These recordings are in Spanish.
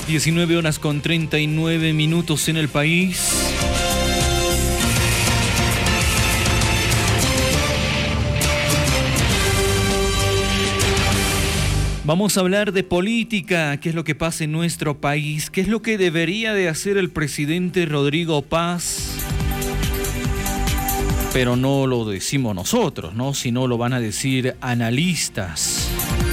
19 horas con 39 minutos en el país. Vamos a hablar de política, qué es lo que pasa en nuestro país, qué es lo que debería de hacer el presidente Rodrigo Paz. Pero no lo decimos nosotros, ¿no? Sino lo van a decir analistas.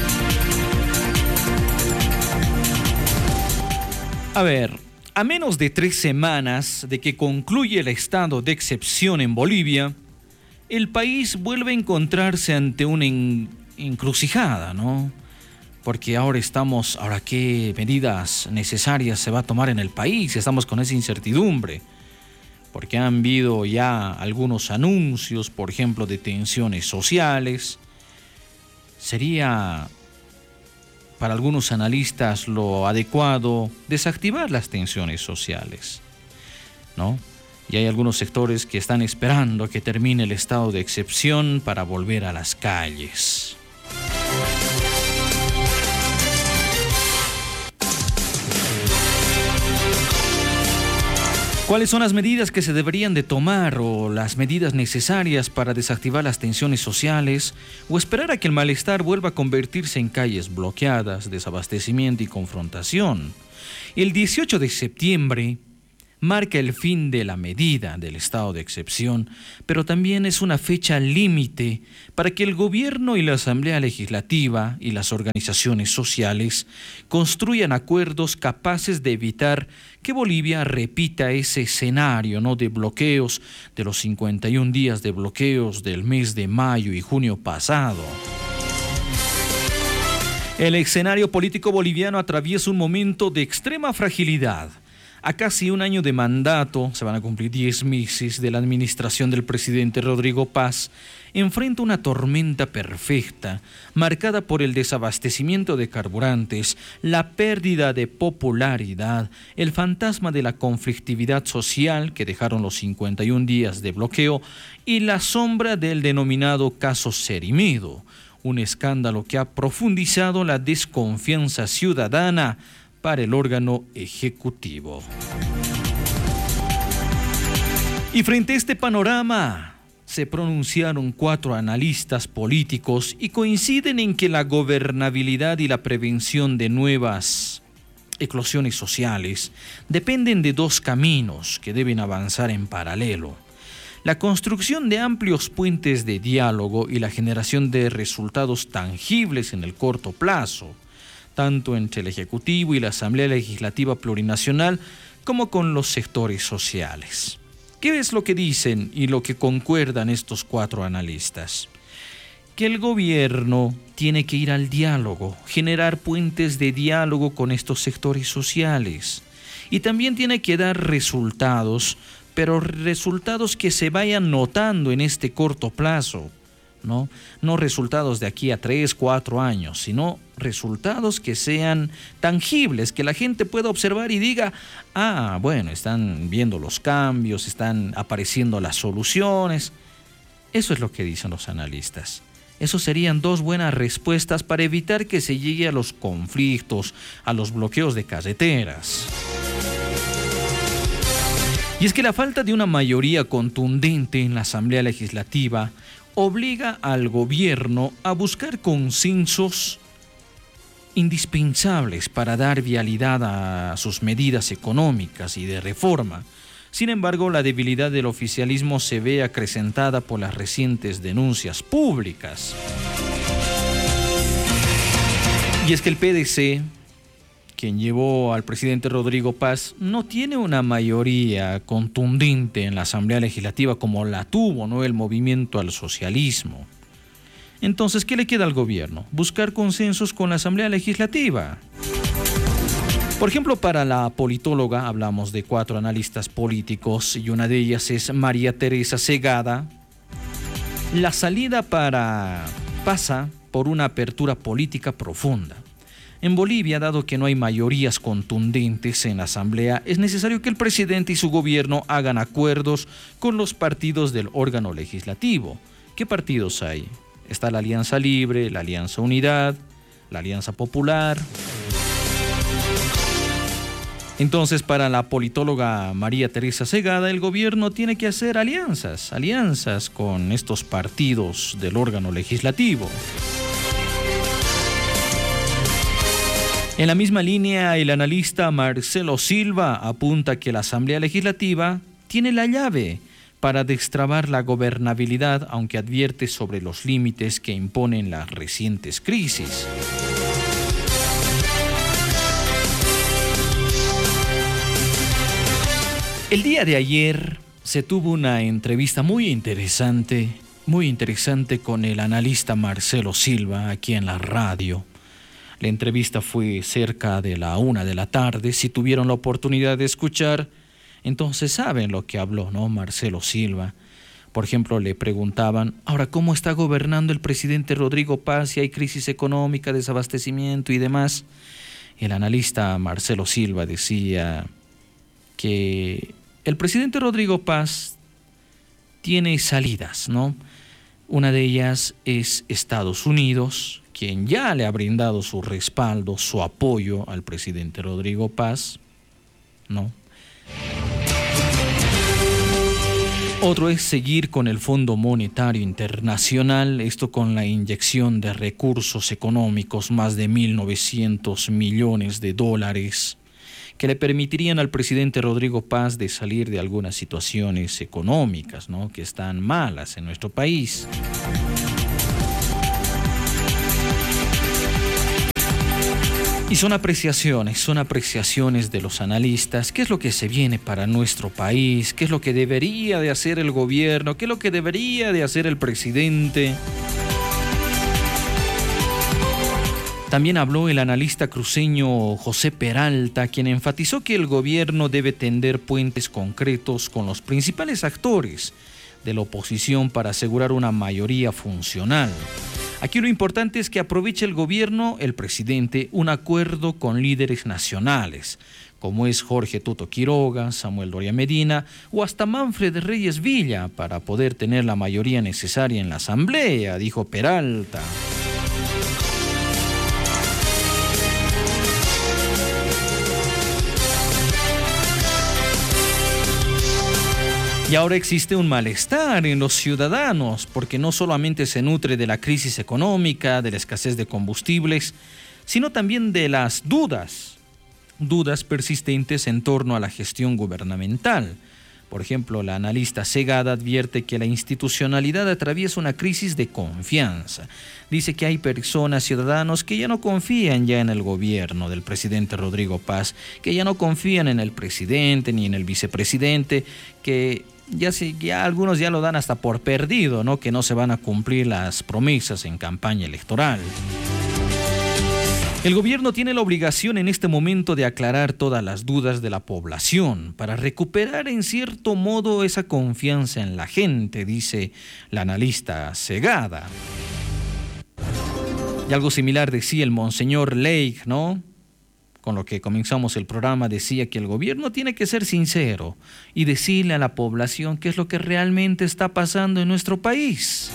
A ver, a menos de 3 semanas de que concluye el estado de excepción en Bolivia, el país vuelve a encontrarse ante una encrucijada, ¿no? Porque ahora qué medidas necesarias se va a tomar en el país, estamos con esa incertidumbre, porque han habido ya algunos anuncios, por ejemplo, de tensiones sociales. Sería para algunos analistas lo adecuado desactivar las tensiones sociales, ¿no? Y hay algunos sectores que están esperando que termine el estado de excepción para volver a las calles. ¿Cuáles son las medidas que se deberían de tomar o las medidas necesarias para desactivar las tensiones sociales o esperar a que el malestar vuelva a convertirse en calles bloqueadas, desabastecimiento y confrontación? El 18 de septiembre marca el fin de la medida del estado de excepción, pero también es una fecha límite para que el gobierno y la Asamblea Legislativa y las organizaciones sociales construyan acuerdos capaces de evitar que Bolivia repita ese escenario, ¿no?, de bloqueos de los 51 días de bloqueos del mes de mayo y junio pasado. El escenario político boliviano atraviesa un momento de extrema fragilidad. A casi un año de mandato, se van a cumplir 10 meses de la administración del presidente Rodrigo Paz, enfrenta una tormenta perfecta, marcada por el desabastecimiento de carburantes, la pérdida de popularidad, el fantasma de la conflictividad social que dejaron los 51 días de bloqueo y la sombra del denominado caso Cerimido, un escándalo que ha profundizado la desconfianza ciudadana para el órgano ejecutivo. Y frente a este panorama, se pronunciaron 4 analistas políticos y coinciden en que la gobernabilidad y la prevención de nuevas eclosiones sociales dependen de 2 caminos que deben avanzar en paralelo: la construcción de amplios puentes de diálogo y la generación de resultados tangibles en el corto plazo, tanto entre el Ejecutivo y la Asamblea Legislativa Plurinacional como con los sectores sociales. ¿Qué es lo que dicen y lo que concuerdan estos 4 analistas? Que el gobierno tiene que ir al diálogo, generar puentes de diálogo con estos sectores sociales y también tiene que dar resultados, pero resultados que se vayan notando en este corto plazo. No resultados de aquí a 3, 4 años, sino resultados que sean tangibles, que la gente pueda observar y diga, bueno, están viendo los cambios, están apareciendo las soluciones. Eso es lo que dicen los analistas. Esos serían 2 buenas respuestas para evitar que se llegue a los conflictos, a los bloqueos de carreteras. Y es que la falta de una mayoría contundente en la Asamblea Legislativa obliga al gobierno a buscar consensos indispensables para dar vialidad a sus medidas económicas y de reforma. Sin embargo, la debilidad del oficialismo se ve acrecentada por las recientes denuncias públicas. Y es que el PDC, quien llevó al presidente Rodrigo Paz, no tiene una mayoría contundente en la Asamblea Legislativa como la tuvo, ¿no?, el movimiento al socialismo. Entonces, ¿qué le queda al gobierno? Buscar consensos con la Asamblea Legislativa. Por ejemplo, para la politóloga, hablamos de 4 analistas políticos y una de ellas es María Teresa Segada. La salida pasa por una apertura política profunda. En Bolivia, dado que no hay mayorías contundentes en la Asamblea, es necesario que el presidente y su gobierno hagan acuerdos con los partidos del órgano legislativo. ¿Qué partidos hay? Está la Alianza Libre, la Alianza Unidad, la Alianza Popular. Entonces, para la politóloga María Teresa Segada, el gobierno tiene que hacer alianzas con estos partidos del órgano legislativo. En la misma línea, el analista Marcelo Silva apunta que la Asamblea Legislativa tiene la llave para destrabar la gobernabilidad, aunque advierte sobre los límites que imponen las recientes crisis. El día de ayer se tuvo una entrevista muy interesante con el analista Marcelo Silva aquí en la radio. La entrevista fue cerca de la 1 de la tarde. Si tuvieron la oportunidad de escuchar, entonces saben lo que habló, ¿no? Marcelo Silva. Por ejemplo, le preguntaban, ahora, ¿cómo está gobernando el presidente Rodrigo Paz si hay crisis económica, desabastecimiento y demás? El analista Marcelo Silva decía que el presidente Rodrigo Paz tiene salidas, ¿no? Una de ellas es Estados Unidos, quien ya le ha brindado su respaldo, su apoyo al presidente Rodrigo Paz, ¿no? Otro es seguir con el Fondo Monetario Internacional, esto con la inyección de recursos económicos, más de 1.900 millones de dólares, que le permitirían al presidente Rodrigo Paz de salir de algunas situaciones económicas, ¿no?, que están malas en nuestro país. Y son apreciaciones de los analistas. ¿Qué es lo que se viene para nuestro país? ¿Qué es lo que debería de hacer el gobierno? ¿Qué es lo que debería de hacer el presidente? También habló el analista cruceño José Peralta, quien enfatizó que el gobierno debe tender puentes concretos con los principales actores de la oposición para asegurar una mayoría funcional. Aquí lo importante es que aproveche el gobierno, el presidente, un acuerdo con líderes nacionales, como es Jorge Tuto Quiroga, Samuel Doria Medina o hasta Manfred Reyes Villa, para poder tener la mayoría necesaria en la Asamblea, dijo Peralta. Y ahora existe un malestar en los ciudadanos, porque no solamente se nutre de la crisis económica, de la escasez de combustibles, sino también de las dudas persistentes en torno a la gestión gubernamental. Por ejemplo, la analista Segada advierte que la institucionalidad atraviesa una crisis de confianza. Dice que hay personas, ciudadanos, que ya no confían ya en el gobierno del presidente Rodrigo Paz, que ya no confían en el presidente ni en el vicepresidente, que ya algunos ya lo dan hasta por perdido, ¿no?, que no se van a cumplir las promesas en campaña electoral. El gobierno tiene la obligación en este momento de aclarar todas las dudas de la población para recuperar en cierto modo esa confianza en la gente, dice la analista Segada. Y algo similar decía el monseñor Leigh, ¿no? Con lo que comenzamos el programa, decía que el gobierno tiene que ser sincero y decirle a la población qué es lo que realmente está pasando en nuestro país.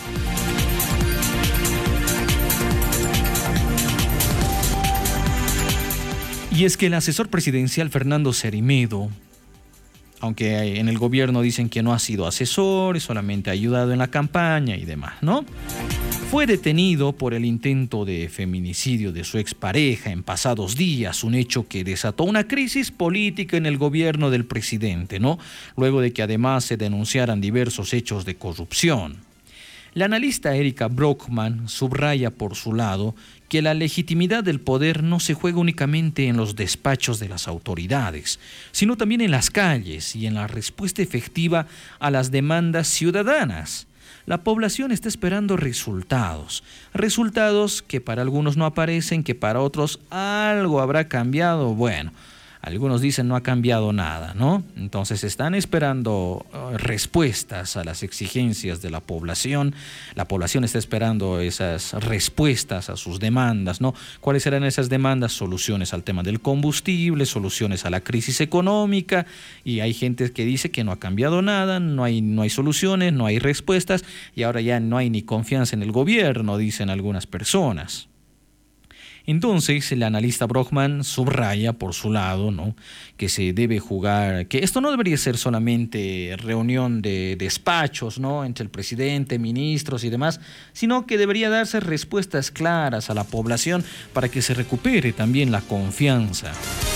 Y es que el asesor presidencial Fernando Cermedo, aunque en el gobierno dicen que no ha sido asesor, solamente ha ayudado en la campaña y demás, ¿no?, fue detenido por el intento de feminicidio de su expareja en pasados días, un hecho que desató una crisis política en el gobierno del presidente, ¿no?, luego de que además se denunciaran diversos hechos de corrupción. La analista Erika Brockman subraya por su lado que la legitimidad del poder no se juega únicamente en los despachos de las autoridades, sino también en las calles y en la respuesta efectiva a las demandas ciudadanas. La población está esperando resultados que para algunos no aparecen, que para otros algo habrá cambiado. Bueno, algunos dicen no ha cambiado nada, ¿no? Entonces están esperando respuestas a las exigencias de la población. La población está esperando esas respuestas a sus demandas, ¿no? ¿Cuáles serán esas demandas? Soluciones al tema del combustible, soluciones a la crisis económica, y hay gente que dice que no ha cambiado nada, no hay soluciones, no hay respuestas, y ahora ya no hay ni confianza en el gobierno, dicen algunas personas. Entonces, el analista Brockman subraya por su lado, ¿no?, que se debe jugar, que esto no debería ser solamente reunión de despachos, ¿no?, entre el presidente, ministros y demás, sino que debería darse respuestas claras a la población para que se recupere también la confianza.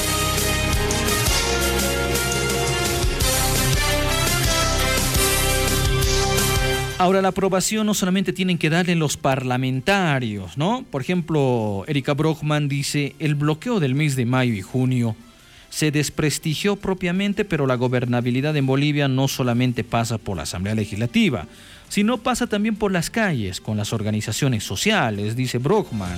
Ahora, la aprobación no solamente tienen que darle los parlamentarios, ¿no? Por ejemplo, Erika Brockman dice, el bloqueo del mes de mayo y junio se desprestigió propiamente, pero la gobernabilidad en Bolivia no solamente pasa por la Asamblea Legislativa, sino pasa también por las calles, con las organizaciones sociales, dice Brockman.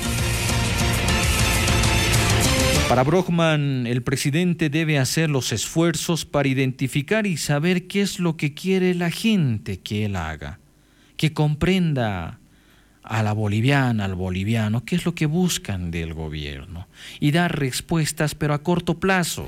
Para Brockman, el presidente debe hacer los esfuerzos para identificar y saber qué es lo que quiere la gente que él haga, que comprenda a la boliviana, al boliviano, qué es lo que buscan del gobierno y dar respuestas, pero a corto plazo.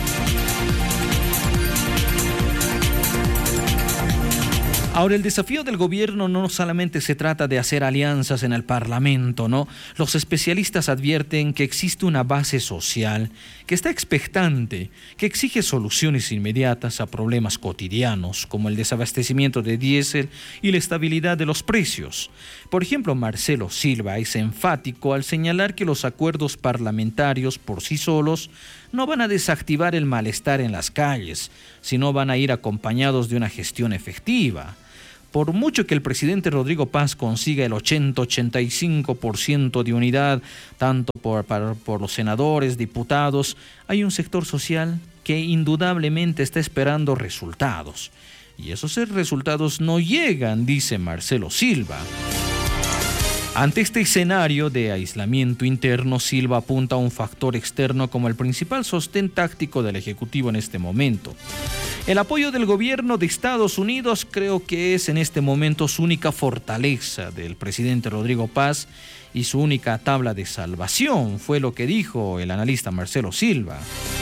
Ahora, el desafío del gobierno no solamente se trata de hacer alianzas en el Parlamento, ¿no? Los especialistas advierten que existe una base social que está expectante, que exige soluciones inmediatas a problemas cotidianos, como el desabastecimiento de diésel y la estabilidad de los precios. Por ejemplo, Marcelo Silva es enfático al señalar que los acuerdos parlamentarios por sí solos no van a desactivar el malestar en las calles, sino van a ir acompañados de una gestión efectiva. Por mucho que el presidente Rodrigo Paz consiga el 80-85% de unidad, tanto por los senadores, diputados, hay un sector social que indudablemente está esperando resultados. Y esos resultados no llegan, dice Marcelo Silva. Ante este escenario de aislamiento interno, Silva apunta a un factor externo como el principal sostén táctico del Ejecutivo en este momento. El apoyo del gobierno de Estados Unidos creo que es en este momento su única fortaleza del presidente Rodrigo Paz y su única tabla de salvación, fue lo que dijo el analista Marcelo Silva.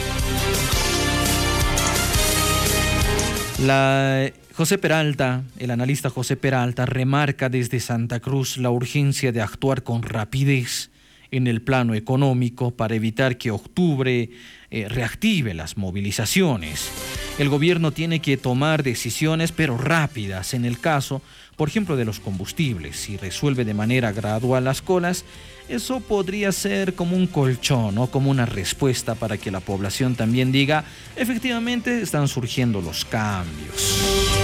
José Peralta, el analista José Peralta, remarca desde Santa Cruz la urgencia de actuar con rapidez en el plano económico para evitar que octubre reactive las movilizaciones. El gobierno tiene que tomar decisiones, pero rápidas, en el caso, por ejemplo, de los combustibles. Si resuelve de manera gradual las colas, eso podría ser como un colchón, ¿no?, como una respuesta para que la población también diga, efectivamente están surgiendo los cambios.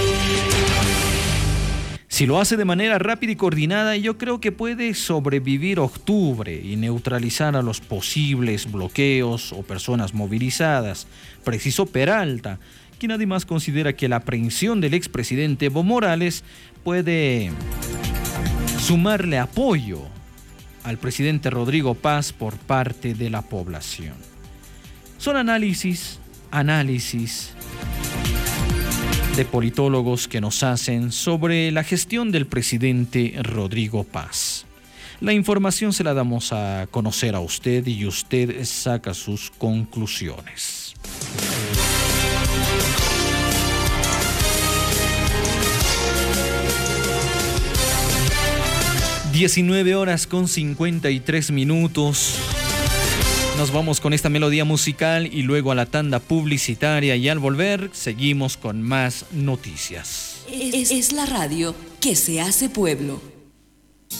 Si lo hace de manera rápida y coordinada, yo creo que puede sobrevivir octubre y neutralizar a los posibles bloqueos o personas movilizadas. Precisó Peralta, quien además considera que la aprehensión del expresidente Evo Morales puede sumarle apoyo al presidente Rodrigo Paz por parte de la población. Son análisis de politólogos que nos hacen sobre la gestión del presidente Rodrigo Paz. La información se la damos a conocer a usted y usted saca sus conclusiones. (19:53). Nos vamos con esta melodía musical y luego a la tanda publicitaria, y al volver seguimos con más noticias. Es la radio que se hace pueblo.